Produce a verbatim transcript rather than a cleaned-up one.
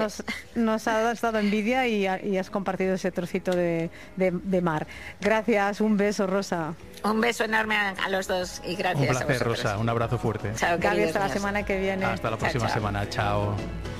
Nos, nos has dado envidia y, y has compartido ese trocito de, de, de mar. Gracias, un beso, Rosa. Un beso enorme a, a los dos y gracias. Un placer, a vosotros. Rosa, un abrazo fuerte. Chao, Gaby, hasta la míos. semana que viene. Hasta la próxima chao. semana, chao.